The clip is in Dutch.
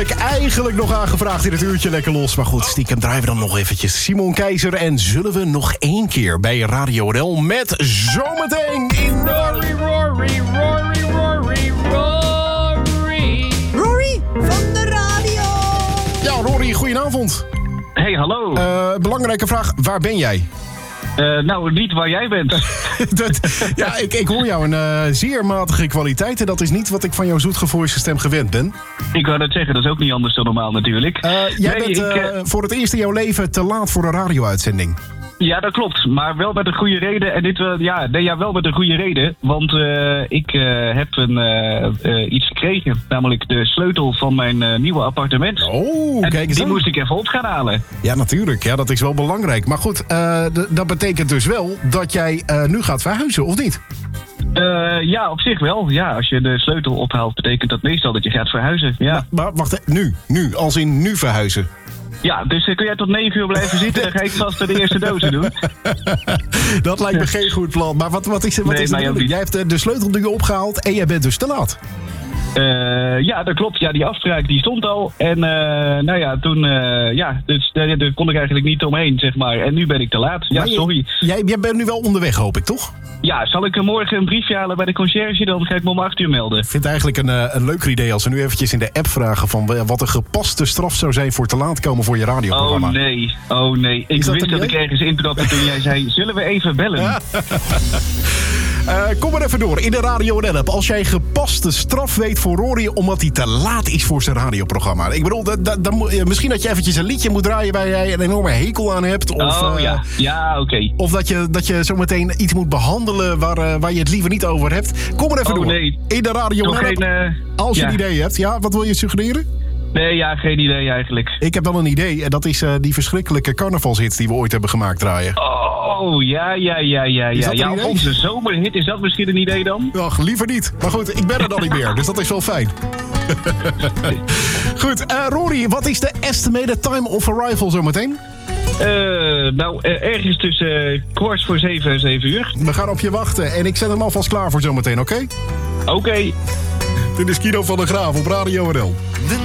Eigenlijk nog aangevraagd in het uurtje Lekker Los. Maar goed, stiekem draaien we dan nog eventjes Simon Keizer. En zullen we nog één keer bij Radio NL met zometeen in Rory, Rory, Rory, Rory, Rory. Rory van de radio. Ja, Rory, goedenavond. Hey, hallo. Belangrijke vraag, waar ben jij? Nou, niet waar jij bent. Ik hoor jou een zeer matige kwaliteit. En dat is niet wat ik van jouw zoetgevoelige stem gewend ben. Ik wou net zeggen, dat is ook niet anders dan normaal natuurlijk. Jij bent voor het eerst in jouw leven te laat voor een radio-uitzending. Ja, dat klopt. Maar wel met een goede reden. En dit wel met een goede reden. Want ik heb iets gekregen. Namelijk de sleutel van mijn nieuwe appartement. Oh, en kijk eens die aan. moest ik even op gaan halen. Ja, natuurlijk. Ja, dat is wel belangrijk. Maar goed, dat betekent dus wel dat jij nu gaat verhuizen, of niet? Ja, op zich wel. Ja, als je de sleutel ophaalt, betekent dat meestal dat je gaat verhuizen. Ja, Maar wacht, nu, als in nu verhuizen. ja dus kun jij tot 9 uur blijven zitten. Dan ga ik vast de eerste dozen doen. Dat lijkt me geen goed plan. Maar wat is de Nee, mij ook bedoeling? niet. Jij hebt de sleutel nu opgehaald en jij bent dus te laat. Ja, dat klopt. Ja, die afspraak die stond al. En toen dus daar kon ik eigenlijk niet omheen, zeg maar. En nu ben ik te laat. Ja, Maar sorry. Jij bent nu wel onderweg, hoop ik, toch? Ja, zal ik morgen een briefje halen bij de conciërge? Dan ga ik me om 8 uur melden. Ik vind het eigenlijk een leuker idee als we nu eventjes in de app vragen van wat een gepaste straf zou zijn voor te laat komen voor je radioprogramma. Oh nee. Ik Is dat wist een dat ik idee? ergens intrapte toen jij zei, zullen we even bellen? Kom maar even door. In de Radio NL-app. Als jij gepaste straf weet voor Rory omdat hij te laat is voor zijn radioprogramma. Ik bedoel, misschien dat je eventjes een liedje moet draaien waar jij een enorme hekel aan hebt. Of, Ja, oké. Of dat je zometeen iets moet behandelen waar je het liever niet over hebt. Kom maar even door. Nee. In de Radio Toch NL-app. geen... Als je een idee hebt. Ja, wat wil je suggereren? Nee, ja, geen idee eigenlijk. Ik heb wel een idee. En dat is die verschrikkelijke carnavalshit die we ooit hebben gemaakt draaien. Oh, ja. Is dat een Ja, idee? onze zomerhit, is dat misschien een idee dan? Ach, liever niet. Maar goed, ik ben er dan niet meer. Dus dat is wel fijn. Goed, Rory, wat is de estimated time of arrival zometeen? Ergens tussen 6:45 en 7 uur. We gaan op je wachten en ik zet hem alvast klaar voor zometeen, oké? Oké. Dit is Kino van der Graaf op Radio NL.